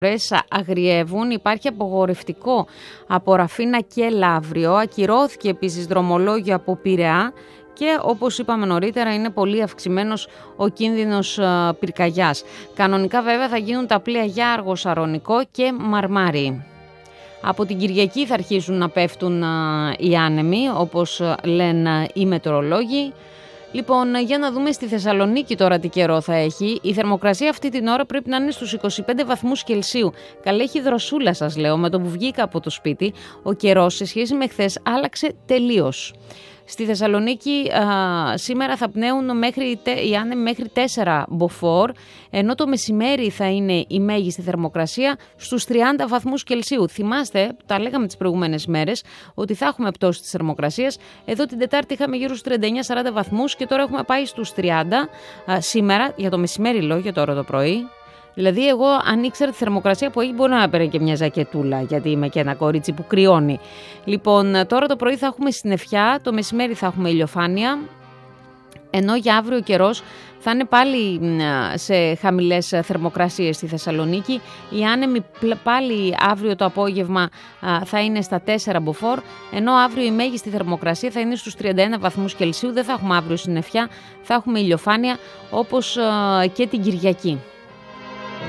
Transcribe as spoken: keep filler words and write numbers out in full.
αγριεύουν, υπάρχει απογορευτικό από Ραφίνα και Λαύριο, ακυρώθηκε επίσης δρομολόγιο από Πειραιά και όπως είπαμε νωρίτερα είναι πολύ αυξημένος ο κίνδυνος α, πυρκαγιάς. Κανονικά βέβαια θα γίνουν τα πλοία για Άργο, Σαρονικό και Μαρμάρι. Από την Κυριακή θα αρχίσουν να πέφτουν α, οι άνεμοι, όπως α, λένε οι μετεωρολόγοι. Λοιπόν, για να δούμε στη Θεσσαλονίκη τώρα τι καιρό θα έχει. Η θερμοκρασία αυτή την ώρα πρέπει να είναι στους είκοσι πέντε βαθμούς Κελσίου. Καλή έχει δροσούλα σας λέω, με το που βγήκα από το σπίτι, ο καιρός σε σχέση με χθες άλλαξε τελείως. Στη Θεσσαλονίκη α, σήμερα θα πνέουν μέχρι, οι άνεμοι μέχρι τέσσερα μποφόρ, ενώ το μεσημέρι θα είναι η μέγιστη θερμοκρασία στους τριάντα βαθμούς Κελσίου. Θυμάστε, τα λέγαμε τις προηγούμενες μέρες, ότι θα έχουμε πτώση της θερμοκρασίας. Εδώ την Τετάρτη είχαμε γύρω στους τριάντα εννέα σαράντα βαθμούς και τώρα έχουμε πάει στους τριάντα α, σήμερα, για το μεσημέρι λέω, για τώρα το πρωί. Δηλαδή, εγώ αν ήξερα τη θερμοκρασία που έχει, μπορεί να παίρνει και μια ζακετούλα, γιατί είμαι και ένα κορίτσι που κρυώνει. Λοιπόν, τώρα το πρωί θα έχουμε συννεφιά, το μεσημέρι θα έχουμε ηλιοφάνεια, ενώ για αύριο ο καιρός θα είναι πάλι σε χαμηλές θερμοκρασίες στη Θεσσαλονίκη. Οι άνεμοι πάλι αύριο το απόγευμα θα είναι στα τέσσερα μποφόρ, ενώ αύριο η μέγιστη θερμοκρασία θα είναι στους τριάντα ένα βαθμούς Κελσίου. Δεν θα έχουμε αύριο συννεφιά, θα έχουμε ηλιοφάνεια όπως και την Κυριακή.